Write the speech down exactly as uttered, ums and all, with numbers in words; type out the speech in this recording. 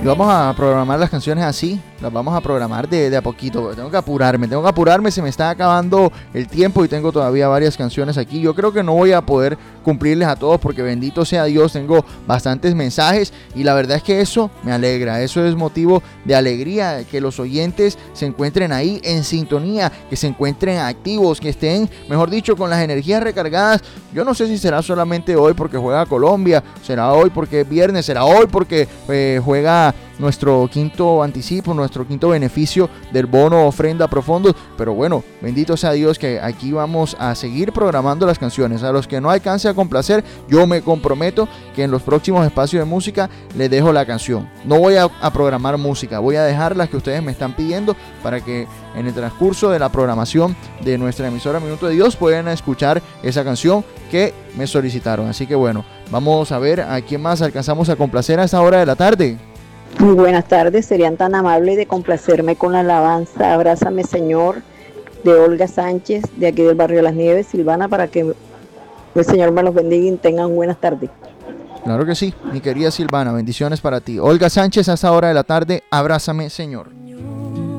Y vamos a programar las canciones así, las vamos a programar de, de a poquito. Tengo que apurarme, tengo que apurarme, se me está acabando el tiempo y tengo todavía varias canciones aquí. Yo creo que no voy a poder cumplirles a todos porque bendito sea Dios, tengo bastantes mensajes y la verdad es que eso me alegra, eso es motivo de alegría, que los oyentes se encuentren ahí en sintonía, que se encuentren activos, que estén, mejor dicho, con las energías recargadas. Yo no sé si será solamente hoy porque juega Colombia, será hoy porque es viernes, será hoy porque eh, juega nuestro quinto anticipo, nuestro quinto beneficio del bono ofrenda profundo, pero bueno, bendito sea Dios que aquí vamos a seguir programando las canciones. A los que no alcance a complacer, yo me comprometo que en los próximos espacios de música les dejo la canción. No voy a, a programar música, voy a dejar las que ustedes me están pidiendo para que en el transcurso de la programación de nuestra emisora Minuto de Dios puedan escuchar esa canción que me solicitaron. Así que bueno, vamos a ver a quién más alcanzamos a complacer a esta hora de la tarde. Muy buenas tardes, serían tan amables de complacerme con la alabanza Abrázame Señor de Olga Sánchez, de aquí del barrio Las Nieves, Silvana, para que el Señor me los bendiga y tengan buenas tardes. Claro que sí, mi querida Silvana, bendiciones para ti. Olga Sánchez, a esta hora de la tarde, Abrázame Señor.